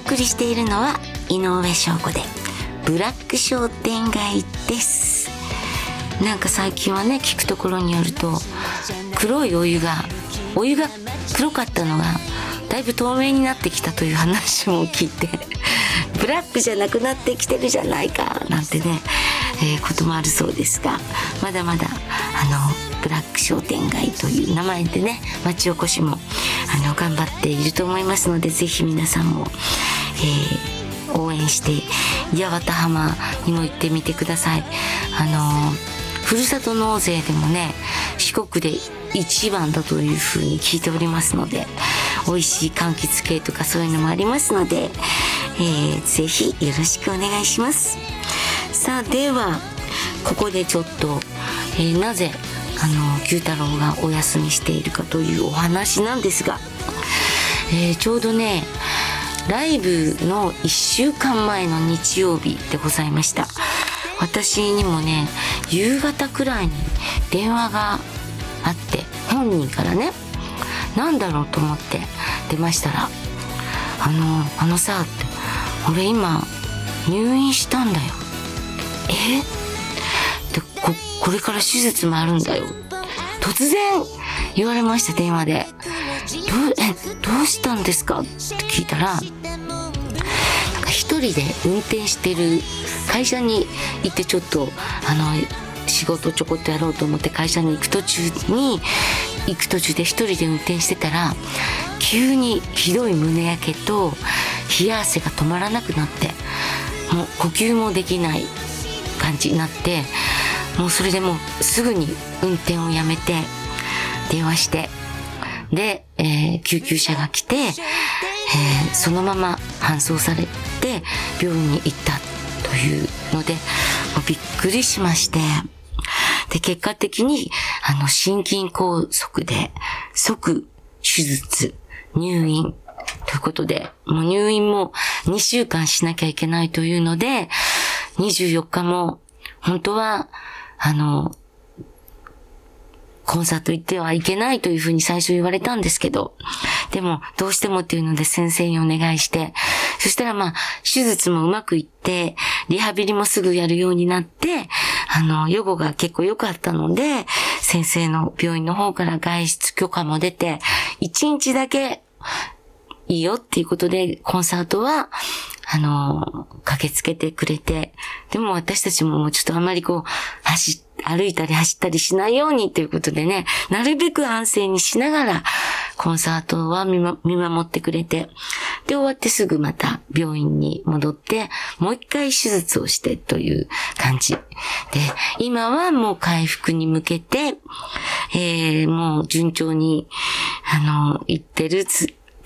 送りしているのは井上翔子でブラック商店街です。なんか最近はね、聞くところによると黒いお湯が黒かったのがだいぶ透明になってきたという話も聞いてブラックじゃなくなってきてるじゃないかなんてね、こともあるそうですが、まだまだブラック商店街という名前でね、町おこしも頑張っていると思いますので、ぜひ皆さんも、応援して八幡浜にも行ってみてください。ふるさと納税でもね、四国で一番だというふうに聞いておりますので、美味しい柑橘系とかそういうのもありますので、ぜひよろしくお願いします。さあ、ではここでちょっと、なぜ九太郎がお休みしているかというお話なんですが、ちょうどね、ライブの1週間前の日曜日でございました。私にもね、夕方くらいに電話があって、本人からね、なんだろうと思って出ましたら、あのさって、俺今入院したんだよ。で、これから手術もあるんだよ。突然言われました、電話で。どうしたんですかって聞いたら、一人で運転してる会社に行って、ちょっと仕事ちょこっとやろうと思って会社に行く途中で一人で運転してたら、急にひどい胸焼けと冷や汗が止まらなくなって、もう呼吸もできない感じになって、もうそれでもうすぐに運転をやめて電話して、で、救急車が来て、そのまま搬送されて病院に行ったというので、もうびっくりしまして、で、結果的に心筋梗塞で即手術入院ということで、もう入院も2週間しなきゃいけないというので、24日も本当はコンサート行ってはいけないというふうに最初言われたんですけど、でもどうしてもっていうので先生にお願いして、そしたら手術もうまくいって、リハビリもすぐやるようになって、予後が結構良かったので、先生の病院の方から外出許可も出て、1日だけいいよっていうことで、コンサートは駆けつけてくれて、でも私たちももうちょっとあまり歩いたり走ったりしないようにということでね、なるべく安静にしながらコンサートは見守ってくれて、で終わってすぐまた病院に戻ってもう一回手術をしてという感じで、今はもう回復に向けて、もう順調に行ってる